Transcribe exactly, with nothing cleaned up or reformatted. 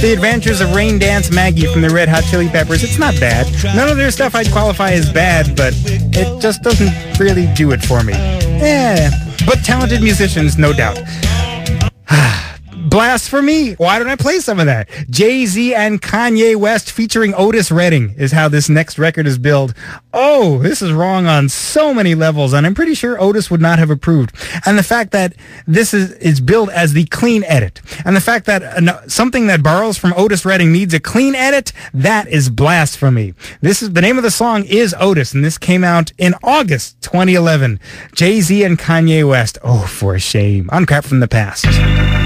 The Adventures of Rain Dance Maggie from the Red Hot Chili Peppers. It's not bad. None of their stuff I'd qualify as bad, but it just doesn't really do it for me. Eh, but talented musicians, no doubt. Blast for me. Why don't I play some of that? Jay-Z and Kanye West featuring Otis Redding is how this next record is billed. Oh, this is wrong on so many levels, and I'm pretty sure Otis would not have approved. And the fact that this is, is billed as the clean edit, and the fact that uh, something that borrows from Otis Redding needs a clean edit, that is blasphemy. This is the name of the song is Otis, and this came out in August twenty eleven. Jay-Z and Kanye West. Oh, for shame. On Crap from the Past.